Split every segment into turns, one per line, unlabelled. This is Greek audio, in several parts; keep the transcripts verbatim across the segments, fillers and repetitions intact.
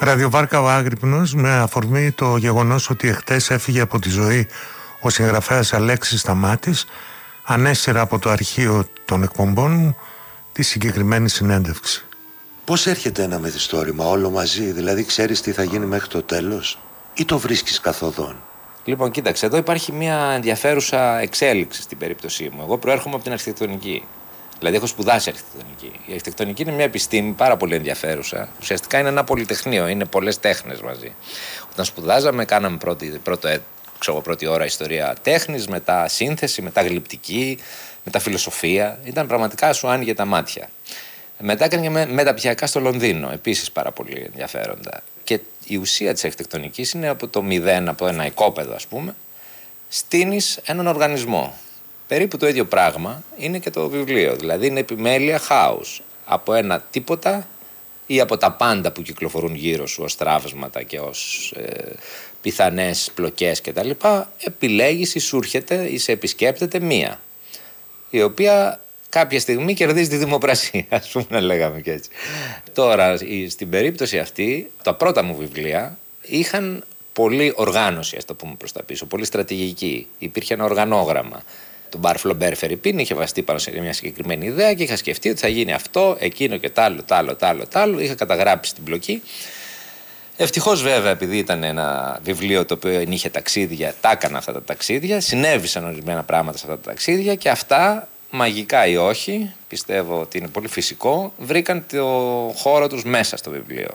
Ραδιοβάρκα ο Άγρυπνος, με αφορμή το γεγονός ότι εχθές έφυγε από τη ζωή ο συγγραφέας Αλέξης Σταμάτης, ανέστερα από το αρχείο των εκπομπών μου τη συγκεκριμένη συνέντευξη.
Πώς έρχεται ένα μυθιστόρημα όλο μαζί, δηλαδή ξέρεις τι θα γίνει μέχρι το τέλος ή το βρίσκεις καθοδόν?
Λοιπόν, κοίταξε, εδώ υπάρχει μια ενδιαφέρουσα εξέλιξη στην περίπτωσή μου. Εγώ προέρχομαι από την αρχιτεκτονική. Δηλαδή, έχω σπουδάσει αρχιτεκτονική. Η αρχιτεκτονική είναι μια επιστήμη πάρα πολύ ενδιαφέρουσα. Ουσιαστικά είναι ένα πολυτεχνείο, είναι πολλές τέχνες μαζί. Όταν σπουδάζαμε, κάναμε πρώτη, πρώτο, ξέρω, πρώτη ώρα ιστορία τέχνης, μετά σύνθεση, μετά γλυπτική, μετά φιλοσοφία. Ήταν πραγματικά, σου άνοιγε τα μάτια. Μετά έκανε και μεταπτυχιακά στο Λονδίνο, επίσης πάρα πολύ ενδιαφέροντα. Και η ουσία της αρχιτεκτονικής είναι από το μηδέν, από ένα οικόπεδο, ας πούμε, στείνεις έναν οργανισμό. Περίπου το ίδιο πράγμα είναι και το βιβλίο. Δηλαδή είναι επιμέλεια χάους. Από ένα τίποτα ή από τα πάντα που κυκλοφορούν γύρω σου ως τράβεσματα και ως ε, πιθανές πλοκές κτλ. Επιλέγεις ή σου έρχεται ή σε επισκέπτεται μία, η οποία κάποια στιγμή κερδίζει τη δημοπρασία, ας πούμε, να λέγαμε και έτσι. Τώρα, στην περίπτωση αυτή, τα πρώτα μου βιβλία είχαν πολλή οργάνωση, ας το πούμε προς τα πίσω, πολύ στρατηγική. Υπήρχε ένα οργανόγραμμα. Το Μπαρ Φλομπέρ Φερρυπίν είχε βαστεί πάνω σε μια συγκεκριμένη ιδέα και είχα σκεφτεί ότι θα γίνει αυτό, εκείνο και τ' άλλο, τ' άλλο, τ' άλλο, τ' άλλο. Είχα καταγράψει την πλοκή. Ευτυχώς, βέβαια, επειδή ήταν ένα βιβλίο το οποίο ενείχε ταξίδια, τα έκανα αυτά τα ταξίδια, συνέβησαν ορισμένα πράγματα σε αυτά τα ταξίδια και αυτά, μαγικά ή όχι, πιστεύω ότι είναι πολύ φυσικό, βρήκαν το χώρο τους μέσα στο βιβλίο.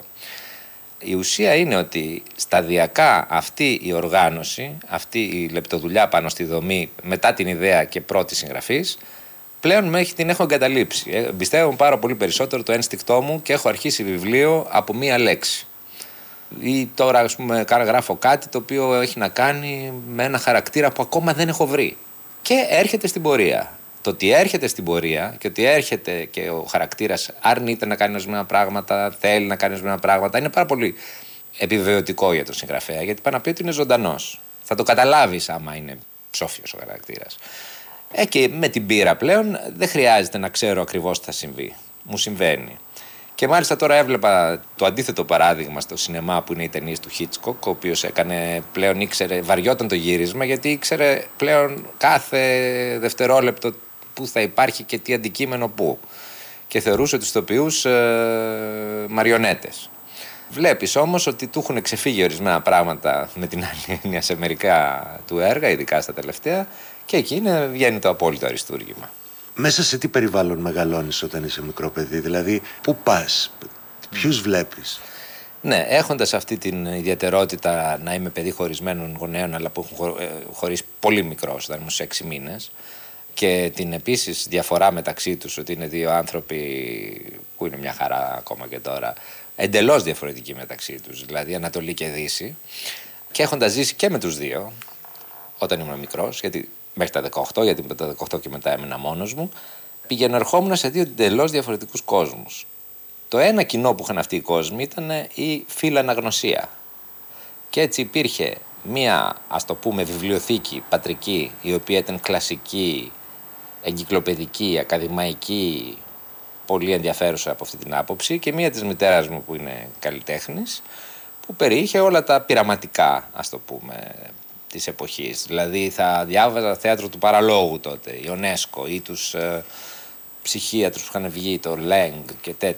Η ουσία είναι ότι σταδιακά αυτή η οργάνωση, αυτή η λεπτοδουλειά πάνω στη δομή μετά την ιδέα και πρώτη συγγραφής, πλέον μέχρι την έχω εγκαταλείψει. Εμπιστεύομαι πάρα πολύ περισσότερο το ένστικτό μου και έχω αρχίσει βιβλίο από μία λέξη. Ή τώρα, ας πούμε, γράφω κάτι το οποίο έχει να κάνει με ένα χαρακτήρα που ακόμα δεν έχω βρει. Και έρχεται στην πορεία. Το ότι έρχεται στην πορεία και ότι έρχεται και ο χαρακτήρας αρνείται να κάνει ορισμένα πράγματα, θέλει να κάνει ορισμένα πράγματα, είναι πάρα πολύ επιβεβαιωτικό για τον συγγραφέα, γιατί πάει να πει ότι είναι ζωντανός. Θα το καταλάβεις άμα είναι ψόφιος ο χαρακτήρας. Ε, και με την πείρα πλέον δεν χρειάζεται να ξέρω ακριβώς τι θα συμβεί. Μου συμβαίνει. Και μάλιστα τώρα έβλεπα το αντίθετο παράδειγμα στο σινεμά που είναι οι ταινίες του Χίτσκοκ, ο οποίος έκανε πλέον, ήξερε, βαριόταν το γύρισμα, γιατί ήξερε πλέον κάθε δευτερόλεπτο που θα υπάρχει και τι αντικείμενο πού. Και θεωρούσε τους ηθοποιούς ε, μαριονέτες. Βλέπεις όμως ότι του έχουν ξεφύγει ορισμένα πράγματα με την άλλη έννοια σε μερικά του έργα, ειδικά στα τελευταία, και εκεί είναι, βγαίνει το απόλυτο αριστούργημα.
Μέσα σε τι περιβάλλον μεγαλώνεις όταν είσαι μικρό παιδί, δηλαδή πού πας, ποιους βλέπεις?
Ναι, έχοντας αυτή την ιδιαιτερότητα να είμαι παιδί χωρισμένων γονέων, αλλά που έχουν χωρίσει πολύ μικρός, όταν ήμουν σε έξι μήνες, και την επίσης διαφορά μεταξύ τους ότι είναι δύο άνθρωποι που είναι μια χαρά ακόμα και τώρα, εντελώς διαφορετικοί μεταξύ τους, δηλαδή Ανατολή και Δύση, και έχοντας ζήσει και με τους δύο όταν ήμουν μικρός, γιατί μέχρι τα δεκαοκτώ, γιατί με τα δεκαοκτώ και μετά έμεινα μόνος μου, πήγαινα ερχόμουν σε δύο εντελώς διαφορετικούς κόσμους. Το ένα κοινό που είχαν αυτοί οι κόσμοι ήταν η φιλαναγνωσία. Και έτσι υπήρχε μία, ας το πούμε, βιβλιοθήκη πατρική, η οποία ήταν κλασική, εγκυκλοπαιδική, ακαδημαϊκή, πολύ ενδιαφέρουσα από αυτή την άποψη, και μία της μητέρας μου που είναι καλλιτέχνης, που περιείχε όλα τα πειραματικά, ας το πούμε, της εποχής. Δηλαδή θα διάβαζα θέατρο του παραλόγου τότε, η Ιονέσκο, ή τους ε, ψυχίατρους που είχαν βγει, το Λέγκ και τέτοια.